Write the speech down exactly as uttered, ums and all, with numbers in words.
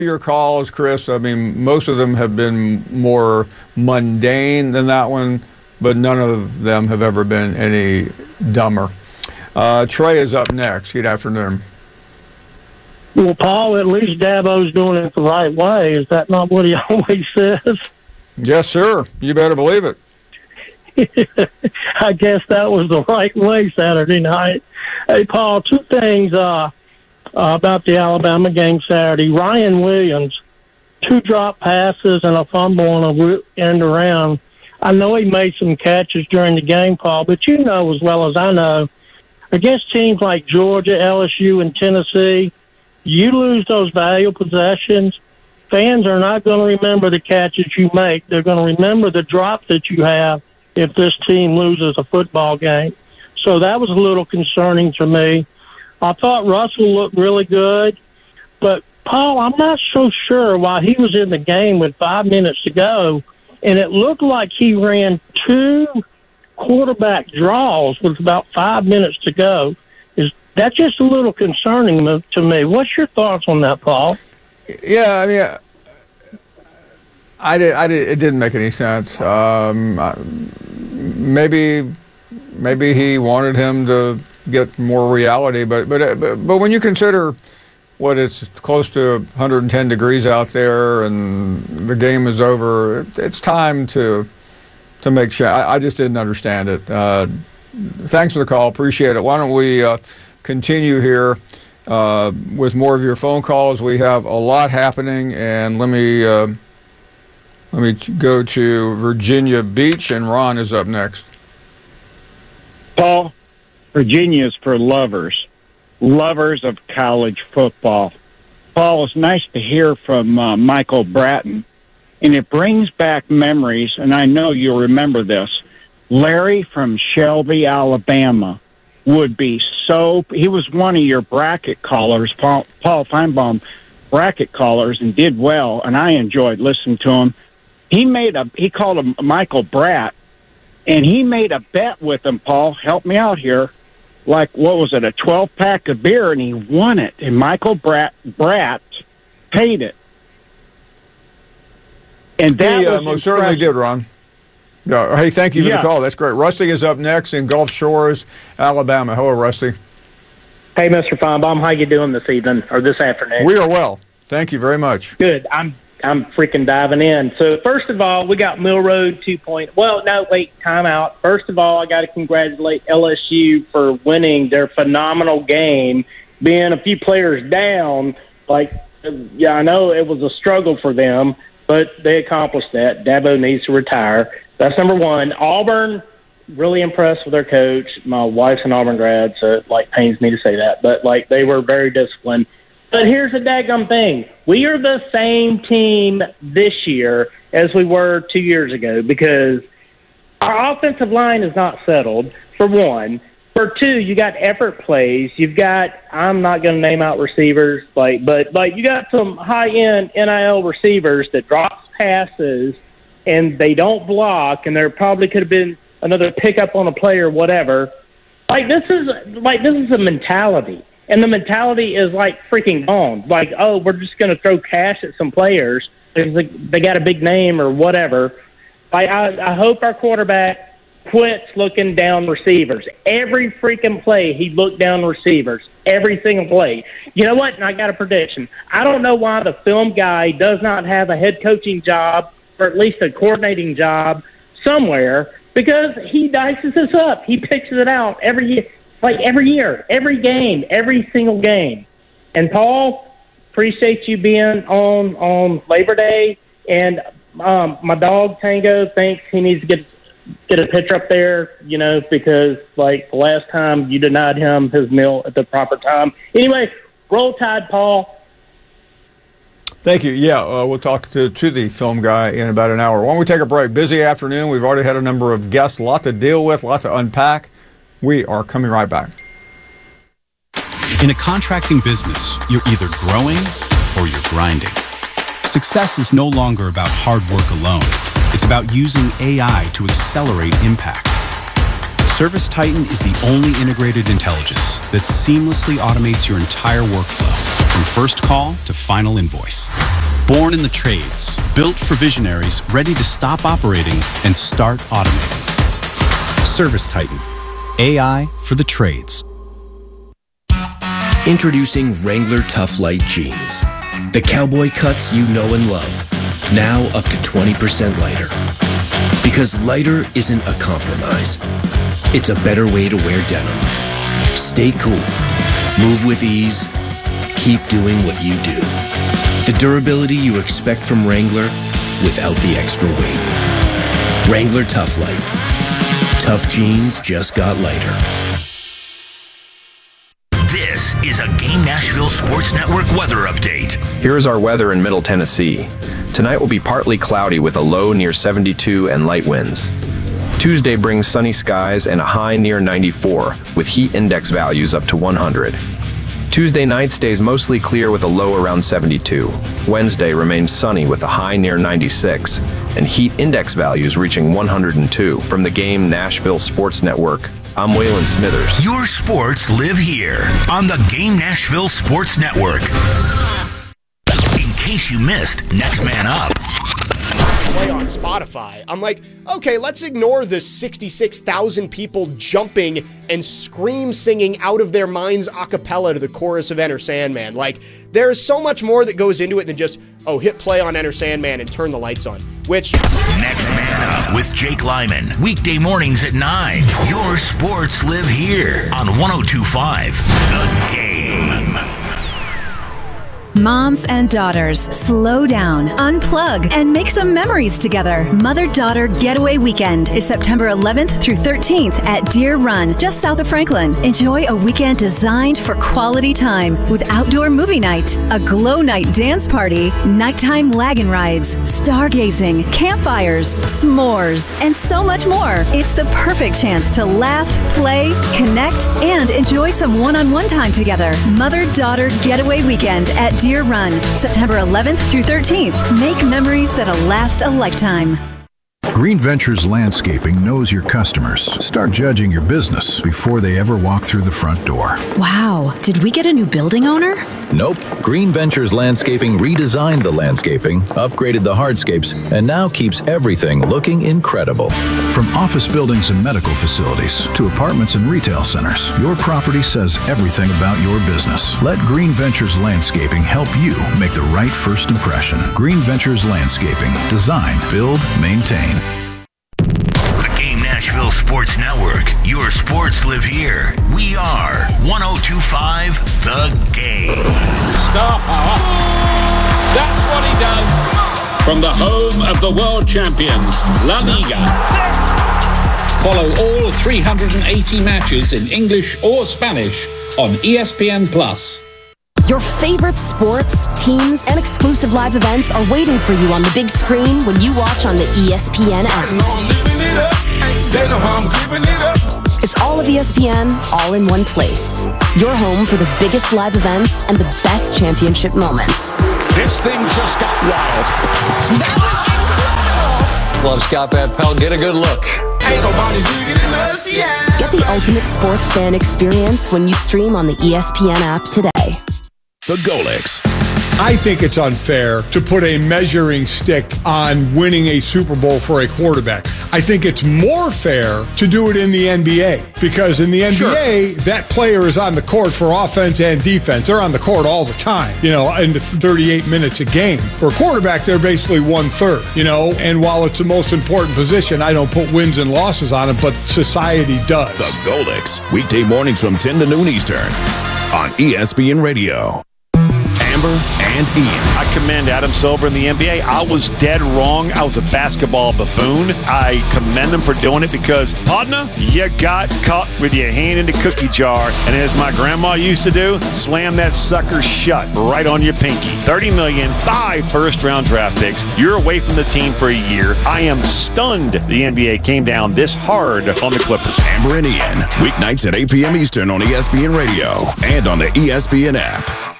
your calls, Chris, I mean, most of them have been more mundane than that one, but none of them have ever been any dumber. Uh, Trey is up next. Good afternoon. Well, Paul, at least Dabo's doing it the right way. Is that not what he always says? Yes, sir. You better believe it. I guess that was the right way Saturday night. Hey, Paul, two things uh, uh, about the Alabama game Saturday. Ryan Williams, two drop passes and a fumble on a end around. I know he made some catches during the game, Paul, but you know as well as I know, against teams like Georgia, L S U, and Tennessee, you lose those valuable possessions, fans are not going to remember the catches you make. They're going to remember the drop that you have if this team loses a football game. So that was a little concerning to me. I thought Russell looked really good, but, Paul, I'm not so sure why he was in the game with five minutes to go, and it looked like he ran two quarterback draws with about five minutes to go. Is that's just a little concerning to me. What's your thoughts on that, Paul? Yeah, I mean, I did. I did. It didn't make any sense. Um, maybe, maybe he wanted him to get more reality, but but but, but when you consider what it's close to one hundred ten degrees out there and the game is over, it's time to to make sure. I, I just didn't understand it. Uh, thanks for the call. Appreciate it. Why don't we uh, continue here uh, with more of your phone calls? We have a lot happening, and let me uh, let me go to Virginia Beach, and Ron is up next. Paul, Virginia is for lovers, lovers of college football. Paul, it's nice to hear from uh, Michael Bratton, and it brings back memories, and I know you'll remember this. Larry from Shelby, Alabama, would be so, he was one of your bracket callers, Paul, Paul Feinbaum bracket callers, and did well, and I enjoyed listening to him. He made a, he called him Michael Bratt, and he made a bet with him, Paul, help me out here, like, what was it, a twelve-pack of beer, and he won it, and Michael Bratt, Bratt paid it. And that he uh, was most certainly did, Ron. Yeah. Hey, thank you for yeah. the call. That's great. Rusty is up next in Gulf Shores, Alabama. Hello, Rusty. Hey, Mister Feinbaum, how you doing this evening or this afternoon? We are well. Thank you very much. Good. I'm I'm freaking diving in. So first of all, we got Mill Road two point oh. Well, no, wait, time out. First of all, I got to congratulate L S U for winning their phenomenal game, being a few players down. Like, yeah, I know it was a struggle for them, but they accomplished that. Dabo needs to retire. That's number one. Auburn, really impressed with their coach. My wife's an Auburn grad, so it, like, pains me to say that. But, like, they were very disciplined. But here's the daggum thing. We are the same team this year as we were two years ago because our offensive line is not settled, for one. For two, you got effort plays. You've got, I'm not going to name out receivers, like, but like you got some high-end N I L receivers that drops passes and they don't block, and there probably could have been another pickup on a play or whatever. Like this is like this is a mentality. And the mentality is, like, freaking gone. Like, oh, we're just going to throw cash at some players because they got a big name or whatever. Like, I, I hope our quarterback quits looking down receivers. Every freaking play, he looked down receivers. Every single play. You know what? And I got a prediction. I don't know why the film guy does not have a head coaching job or at least a coordinating job somewhere because he dices us up. He picks it out every year. Like every year, every game, every single game. And Paul, appreciate you being on on Labor Day. And um, my dog Tango thinks he needs to get get a picture up there, you know, because like the last time you denied him his meal at the proper time. Anyway, roll Tide, Paul. Thank you. Yeah, uh, we'll talk to, to the film guy in about an hour. Why don't we take a break? Busy afternoon. We've already had a number of guests, a lot to deal with, a lot to unpack. We are coming right back. In a contracting business, you're either growing or you're grinding. Success is no longer about hard work alone. It's about using A I to accelerate impact. ServiceTitan is the only integrated intelligence that seamlessly automates your entire workflow, from first call to final invoice. Born in the trades, built for visionaries ready to stop operating and start automating. ServiceTitan, A I for the trades. Introducing Wrangler Tough Light Jeans. The cowboy cuts you know and love, now up to twenty percent lighter. Because lighter isn't a compromise. It's a better way to wear denim. Stay cool, move with ease, keep doing what you do. The durability you expect from Wrangler without the extra weight. Wrangler Tough Light. Tough jeans just got lighter. This is a Game Nashville Sports Network weather update. Here is our weather in Middle Tennessee. Tonight will be partly cloudy with a low near seventy-two and light winds. Tuesday brings sunny skies and a high near ninety-four, with heat index values up to one hundred. Tuesday night stays mostly clear with a low around seventy-two. Wednesday remains sunny with a high near ninety-six, and heat index values reaching one hundred two. From the Game Nashville Sports Network, I'm Waylon Smithers. Your sports live here on the Game Nashville Sports Network. In case you missed Next Man Up. Play on Spotify. I'm like, okay, let's ignore the sixty-six thousand people jumping and scream singing out of their minds a cappella to the chorus of Enter Sandman. Like, there's so much more that goes into it than just, oh, hit play on Enter Sandman and turn the lights on. Which... Next Man Up with Jake Lyman. Weekday mornings at nine. Your sports live here on one oh two point five The Game. Moms and daughters, slow down, unplug, and make some memories together. Mother-Daughter Getaway Weekend is September eleventh through thirteenth at Deer Run, just south of Franklin. Enjoy a weekend designed for quality time with outdoor movie night, a glow night dance party, nighttime wagon rides, stargazing, campfires, s'mores, and so much more. It's the perfect chance to laugh, play, connect, and enjoy some one-on-one time together. Mother-Daughter Getaway Weekend at Deer Run, September eleventh through thirteenth. Make memories that'll last a lifetime. Green Ventures Landscaping knows your customers. Start judging your business before they ever walk through the front door. Wow, did we get a new building owner? Nope. Green Ventures Landscaping redesigned the landscaping, upgraded the hardscapes, and now keeps everything looking incredible. From office buildings and medical facilities to apartments and retail centers, your property says everything about your business. Let Green Ventures Landscaping help you make the right first impression. Green Ventures Landscaping. Design, build, maintain. The Game Nashville Sports Network. Your sports live here. We are one oh two point five The Game. Star power. That's what he does. From the home of the world champions, La Liga. Follow all three hundred eighty matches in English or Spanish on E S P N Plus. Your favorite sports, teams, and exclusive live events are waiting for you on the big screen when you watch on the E S P N app. It's all of E S P N, all in one place. Your home for the biggest live events and the best championship moments. This thing just got wild. Love Scott Van Pelt. Get a good look. Ain't nobody bigger than us, yeah. Get the ultimate sports fan experience when you stream on the E S P N app today. The Golix. I think it's unfair to put a measuring stick on winning a Super Bowl for a quarterback. I think it's more fair to do it in the N B A because in the N B A, sure, that player is on the court for offense and defense. They're on the court all the time, you know, in thirty-eight minutes a game. For a quarterback, they're basically one-third, you know, and while it's the most important position, I don't put wins and losses on it, but society does. The Golix, weekday mornings from ten to noon Eastern on E S P N Radio. Amber and Ian. I commend Adam Silver in the N B A. I was dead wrong. I was a basketball buffoon. I commend him for doing it because, partner, you got caught with your hand in the cookie jar. And as my grandma used to do, slam that sucker shut right on your pinky. thirty million dollars, five first-round draft picks. You're away from the team for a year. I am stunned the N B A came down this hard on the Clippers. Amber and Ian, weeknights at eight p.m. Eastern on E S P N Radio and on the E S P N app.